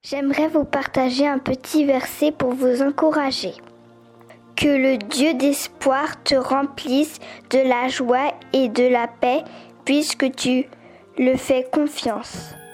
J'aimerais vous partager un petit verset pour vous encourager. Que le Dieu d'espoir te remplisse de la joie et de la paix puisque tu le fais confiance.